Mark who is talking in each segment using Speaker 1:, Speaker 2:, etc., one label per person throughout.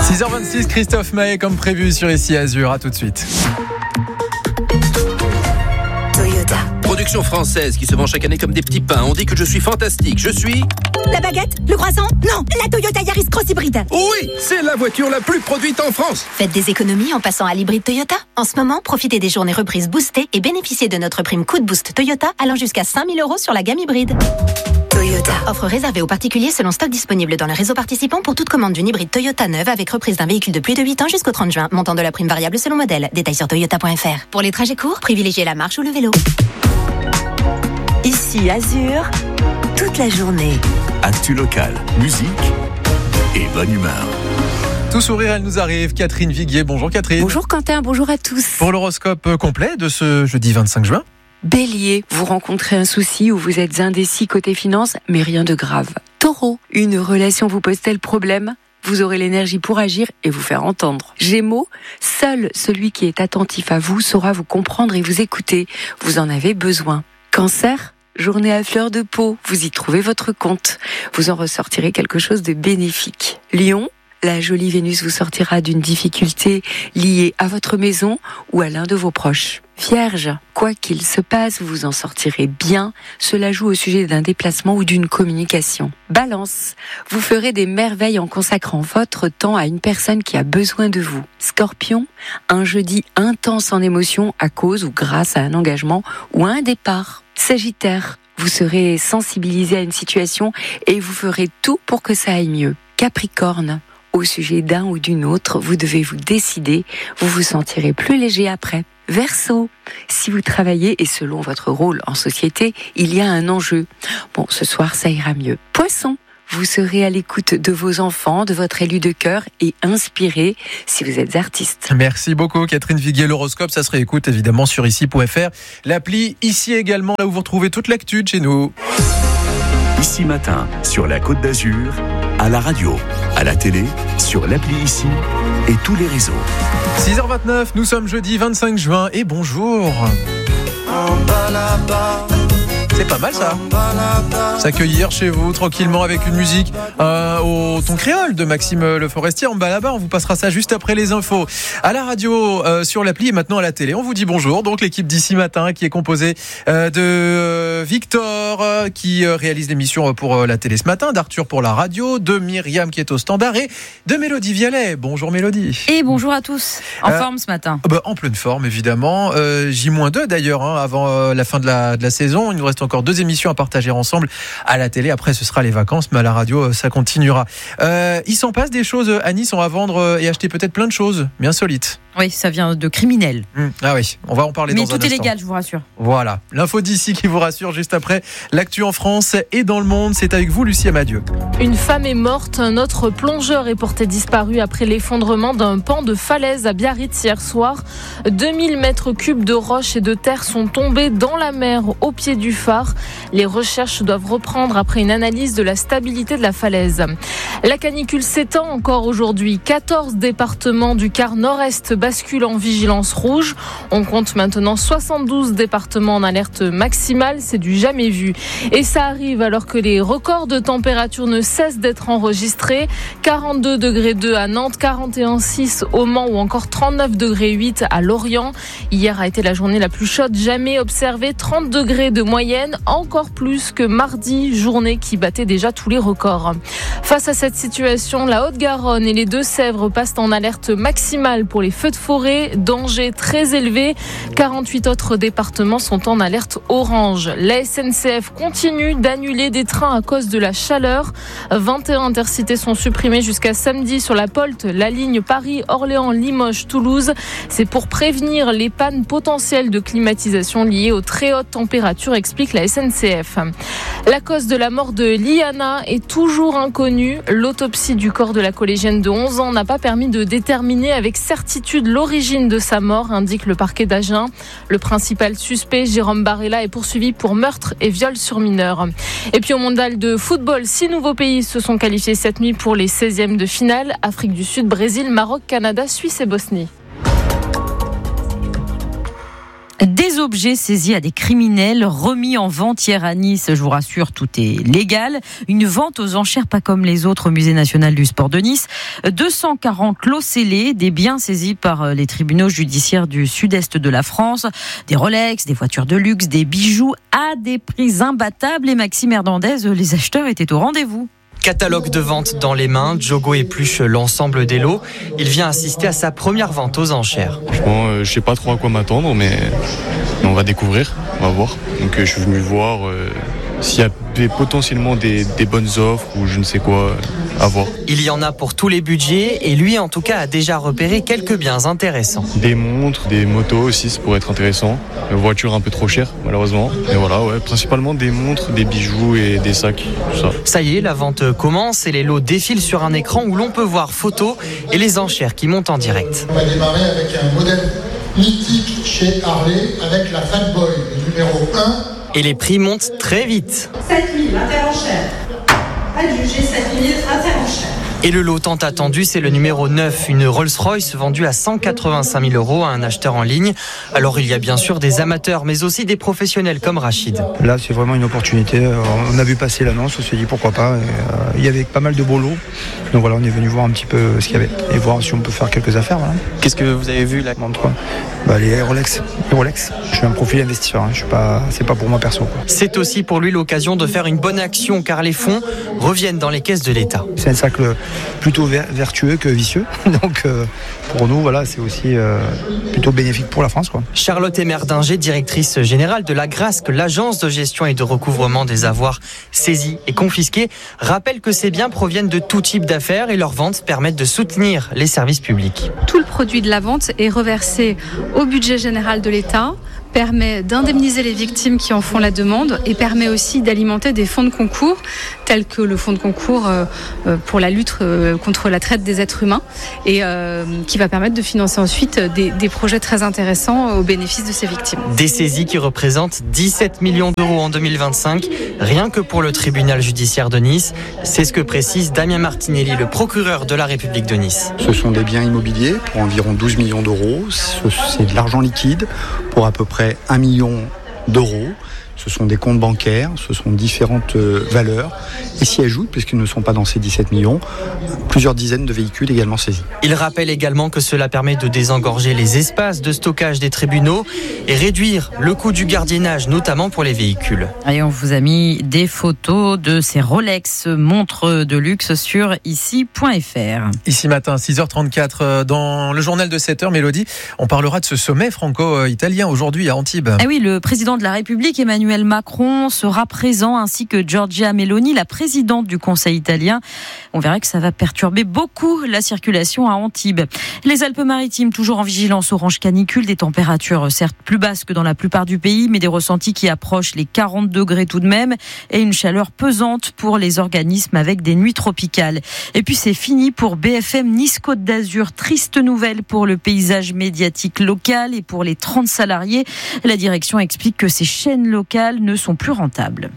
Speaker 1: 6h26, Christophe Maé comme prévu sur Ici Azur. À tout de suite.
Speaker 2: Toyota.
Speaker 3: Production française qui se vend chaque année comme des petits pains. On dit que je suis fantastique. Je suis...
Speaker 2: La baguette? Le croissant? Non, la Toyota Yaris Cross Hybride.
Speaker 3: Oui, c'est la voiture la plus produite en France.
Speaker 4: Faites des économies en passant à l'hybride Toyota. En ce moment, profitez des journées reprises boostées et bénéficiez de notre prime Coup de Boost Toyota allant jusqu'à 5 000 € sur la gamme hybride.
Speaker 2: Toyota.
Speaker 4: Offre réservée aux particuliers selon stock disponible dans le réseau participant pour toute commande d'une hybride Toyota neuve avec reprise d'un véhicule de plus de 8 ans jusqu'au 30 juin. Montant de la prime variable selon modèle. Détails sur toyota.fr. Pour les trajets courts, privilégiez la marche ou le vélo.
Speaker 2: Ici Azur, toute la journée.
Speaker 5: Actu local, musique et bonne humeur.
Speaker 1: Tout sourire, elle nous arrive. Catherine Viguier. Bonjour Catherine.
Speaker 6: Bonjour Quentin, bonjour à tous.
Speaker 1: Pour l'horoscope complet de ce jeudi 25 juin.
Speaker 6: Bélier, vous rencontrez un souci ou vous êtes indécis côté finance, mais rien de grave. Taureau, une relation vous pose-t-elle problème ? Vous aurez l'énergie pour agir et vous faire entendre. Gémeaux, seul celui qui est attentif à vous saura vous comprendre et vous écouter. Vous en avez besoin. Cancer, journée à fleur de peau, vous y trouvez votre compte. Vous en ressortirez quelque chose de bénéfique. Lion, la jolie Vénus vous sortira d'une difficulté liée à votre maison ou à l'un de vos proches. Vierge, quoi qu'il se passe, vous en sortirez bien. Cela joue au sujet d'un déplacement ou d'une communication. Balance, vous ferez des merveilles en consacrant votre temps à une personne qui a besoin de vous. Scorpion, un jeudi intense en émotion à cause ou grâce à un engagement ou à un départ. Sagittaire, vous serez sensibilisé à une situation et vous ferez tout pour que ça aille mieux. Capricorne, au sujet d'un ou d'une autre, vous devez vous décider, vous vous sentirez plus léger après. Verseau, si vous travaillez et selon votre rôle en société, il y a un enjeu. Bon, ce soir, ça ira mieux. Poisson, vous serez à l'écoute de vos enfants, de votre élu de cœur et inspiré si vous êtes artiste.
Speaker 1: Merci beaucoup Catherine Viguier. L'horoscope, ça se réécoute évidemment sur ici.fr. L'appli Ici également, là où vous retrouvez toute l'actu de chez nous.
Speaker 5: Ici matin, sur la Côte d'Azur, à la radio, à la télé, sur l'appli Ici et tous les réseaux.
Speaker 1: 6h29, nous sommes jeudi 25 juin et bonjour. C'est pas mal ça. S'accueillir chez vous tranquillement avec une musique au ton créole de Maxime Le Forestier en bas là-bas. On vous passera ça juste après les infos. À la radio, sur l'appli et maintenant à la télé. On vous dit bonjour. Donc l'équipe d'Ici Matin qui est composée de Victor qui réalise l'émission pour la télé ce matin, d'Arthur pour la radio, de Myriam qui est au standard et de Mélodie Vialet. Bonjour Mélodie.
Speaker 7: Et bonjour à tous. En forme ce matin.
Speaker 1: En pleine forme évidemment. J-2 d'ailleurs avant la fin de la saison. Il nous reste encore 2 émissions à partager ensemble à la télé. Après, ce sera les vacances, mais à la radio, ça continuera. Il s'en passe des choses à Nice. On va vendre et acheter peut-être plein de choses, mais insolites.
Speaker 7: Oui, ça vient de criminels.
Speaker 1: Ah oui, on va en parler dans un instant.
Speaker 7: Mais tout est légal, je vous rassure.
Speaker 1: Voilà, l'info d'ici qui vous rassure juste après l'actu en France et dans le monde. C'est avec vous, Lucie Amadieu.
Speaker 8: Une femme est morte, un autre plongeur est porté disparu après l'effondrement d'un pan de falaise à Biarritz hier soir. 2000 mètres cubes de roches et de terre sont tombés dans la mer au pied du phare. Les recherches doivent reprendre après une analyse de la stabilité de la falaise. La canicule s'étend encore aujourd'hui. 14 départements du quart nord-est basculent en vigilance rouge. On compte maintenant 72 départements en alerte maximale. C'est du jamais vu. Et ça arrive alors que les records de température ne cessent d'être enregistrés. 42,2 degrés à Nantes, 41,6 au Mans ou encore 39,8 degrés à Lorient. Hier a été la journée la plus chaude jamais observée. 30 degrés de moyenne, encore plus que mardi, journée qui battait déjà tous les records. Face à cette situation, la Haute-Garonne et les Deux-Sèvres passent en alerte maximale pour les feux de forêt, danger très élevé. 48 autres départements sont en alerte orange. La SNCF continue d'annuler des trains à cause de la chaleur. 21 intercités sont supprimés jusqu'à samedi sur la POLT, la ligne Paris-Orléans-Limoges-Toulouse. C'est pour prévenir les pannes potentielles de climatisation liées aux très hautes températures, explique la SNCF. La cause de la mort de Liana est toujours inconnue. L'autopsie du corps de la collégienne de 11 ans n'a pas permis de déterminer avec certitude l'origine de sa mort, indique le parquet d'Agen. Le principal suspect, Jérôme Barella, est poursuivi pour meurtre et viol sur mineur. Et puis au mondial de football, 6 nouveaux pays se sont qualifiés cette nuit pour les 16e de finale. Afrique du Sud, Brésil, Maroc, Canada, Suisse et Bosnie.
Speaker 7: Des objets saisis à des criminels, remis en vente hier à Nice. Je vous rassure, tout est légal. Une vente aux enchères pas comme les autres au Musée national du sport de Nice. 240 lots scellés, des biens saisis par les tribunaux judiciaires du sud-est de la France. Des Rolex, des voitures de luxe, des bijoux à des prix imbattables. Et Maxime Hernandez, les acheteurs étaient au rendez-vous.
Speaker 9: Catalogue de vente dans les mains, Diogo épluche l'ensemble des lots. Il vient assister à sa première vente aux enchères.
Speaker 10: Franchement, je sais pas trop à quoi m'attendre, mais on va découvrir, on va voir. Donc je suis venu voir s'il y a potentiellement des bonnes offres ou je ne sais quoi à voir.
Speaker 9: Il y en a pour tous les budgets et lui en tout cas a déjà repéré quelques biens intéressants.
Speaker 10: Des montres, des motos aussi, ça pourrait être intéressant. Voiture un peu trop chère malheureusement. Et voilà, principalement des montres, des bijoux et des sacs, tout ça.
Speaker 9: Ça y est, la vente commence et les lots défilent sur un écran où l'on peut voir photos et les enchères qui montent en direct.
Speaker 11: On va démarrer avec un modèle mythique chez Harley avec la Fatboy, le numéro 1.
Speaker 9: Et les prix montent très vite.
Speaker 12: 7 000, interenchères. Adjugé 7 000, interenchères.
Speaker 9: Et le lot tant attendu, c'est le numéro 9, une Rolls-Royce vendue à 185 000 € à un acheteur en ligne. Alors il y a bien sûr des amateurs, mais aussi des professionnels comme Rachid.
Speaker 13: Là, c'est vraiment une opportunité. On a vu passer l'annonce, on s'est dit pourquoi pas. Il y avait pas mal de beaux lots. Donc voilà, on est venu voir un petit peu ce qu'il y avait et voir si on peut faire quelques affaires. Voilà.
Speaker 9: Qu'est-ce que vous avez vu là?
Speaker 13: Les Rolex. Je suis un profil investisseur, c'est pas pour moi perso.
Speaker 9: C'est aussi pour lui l'occasion de faire une bonne action car les fonds reviennent dans les caisses de l'État.
Speaker 13: C'est un cercle plutôt vertueux que vicieux. Donc pour nous, voilà, c'est aussi plutôt bénéfique pour la France, quoi.
Speaker 9: Charlotte Emerdinger, directrice générale de l'Agrasc, l'agence de gestion et de recouvrement des avoirs saisis et confisqués, rappelle que ces biens proviennent de tout type d'affaires et leurs ventes permettent de soutenir les services publics.
Speaker 14: Tout le produit de la vente est reversé au budget général de l'État, permet d'indemniser les victimes qui en font la demande et permet aussi d'alimenter des fonds de concours tels que le fonds de concours pour la lutte contre la traite des êtres humains et qui va permettre de financer ensuite des projets très intéressants au bénéfice de ces victimes.
Speaker 9: Des saisies qui représentent 17 millions d'euros en 2025, rien que pour le tribunal judiciaire de Nice. C'est ce que précise Damien Martinelli, le procureur de la République de Nice.
Speaker 15: Ce sont des biens immobiliers pour environ 12 millions d'euros. C'est de l'argent liquide pour à peu près 1 million d'euros. Ce sont des comptes bancaires, ce sont différentes valeurs. Et s'y ajoutent, puisqu'ils ne sont pas dans ces 17 millions, plusieurs dizaines de véhicules également saisis.
Speaker 9: Il rappelle également que cela permet de désengorger les espaces de stockage des tribunaux et réduire le coût du gardiennage, notamment pour les véhicules.
Speaker 7: Et on vous a mis des photos de ces Rolex montres de luxe sur ici.fr.
Speaker 1: Ici matin, 6h34, dans le journal de 7h, Mélodie, on parlera de ce sommet franco-italien aujourd'hui à Antibes.
Speaker 7: Ah oui, le président de la République, Emmanuel Macron, sera présent, ainsi que Giorgia Meloni, la présidente du Conseil italien. On verra que ça va perturber beaucoup la circulation à Antibes. Les Alpes-Maritimes, toujours en vigilance orange canicule, des températures certes plus basses que dans la plupart du pays, mais des ressentis qui approchent les 40 degrés tout de même, et une chaleur pesante pour les organismes avec des nuits tropicales. Et puis c'est fini pour BFM Nice-Côte d'Azur. Triste nouvelle pour le paysage médiatique local et pour les 30 salariés. La direction explique que ces chaînes locales ne sont plus rentables.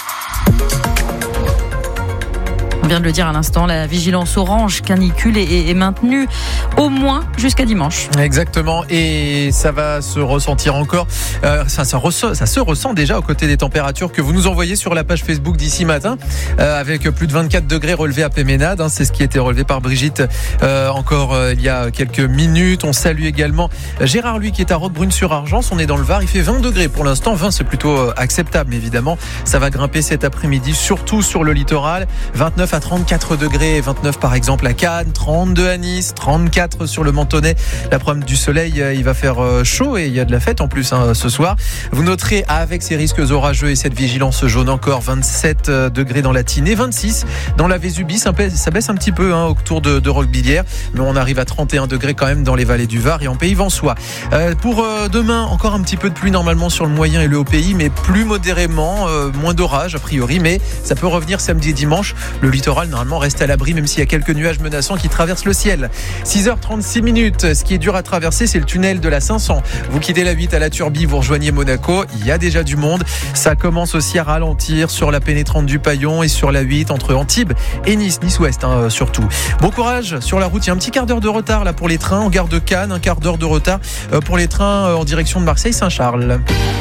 Speaker 7: On vient de le dire à l'instant, la vigilance orange canicule est maintenue au moins jusqu'à dimanche.
Speaker 1: Exactement, et ça va se ressentir encore. Ça se ressent déjà aux côtés des températures que vous nous envoyez sur la page Facebook d'ici matin, avec plus de 24 degrés relevés à Péménade. C'est ce qui a été relevé par Brigitte encore il y a quelques minutes. On salue également Gérard, lui, qui est à Roquebrune-sur-Argence. On est dans le Var, il fait 20 degrés pour l'instant. 20, c'est plutôt acceptable, mais évidemment, ça va grimper cet après-midi, surtout sur le littoral. 29 à 34 degrés, 29 par exemple à Cannes, 32 à Nice, 34 sur le Mentonnet. L'après-midi du soleil, il va faire chaud et il y a de la fête en plus ce soir. Vous noterez avec ces risques orageux et cette vigilance jaune encore 27 degrés dans la Tinée, 26 dans la Vésubie. Ça baisse un petit peu autour de Roquebillière, mais on arrive à 31 degrés quand même dans les vallées du Var et en Pays Vensois. Pour demain, encore un petit peu de pluie normalement sur le moyen et le haut pays, mais plus modérément, moins d'orage a priori, mais ça peut revenir samedi et dimanche. Le littoral littoral, normalement, reste à l'abri, même s'il y a quelques nuages menaçants qui traversent le ciel. 6h36. Ce qui est dur à traverser, c'est le tunnel de la 500. Vous quittez la 8 à la Turbie, vous rejoignez Monaco. Il y a déjà du monde. Ça commence aussi à ralentir sur la pénétrante du Paillon et sur la 8 entre Antibes et Nice Ouest surtout. Bon courage sur la route. Il y a un petit quart d'heure de retard là pour les trains en gare de Cannes, un quart d'heure de retard pour les trains en direction de Marseille-Saint-Charles.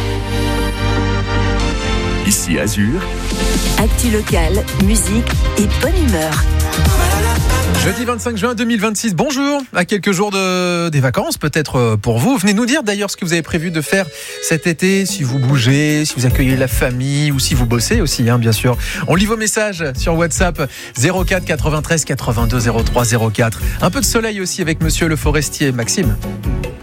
Speaker 5: Ici Azur.
Speaker 2: Actu locale, musique et bonne humeur.
Speaker 1: Jeudi 25 juin 2026, bonjour, à quelques jours des vacances peut-être pour vous. Venez nous dire d'ailleurs ce que vous avez prévu de faire cet été, si vous bougez, si vous accueillez la famille ou si vous bossez aussi, bien sûr. On lit vos messages sur WhatsApp 04 93 82 03 04. Un peu de soleil aussi avec monsieur Le Forestier, Maxime.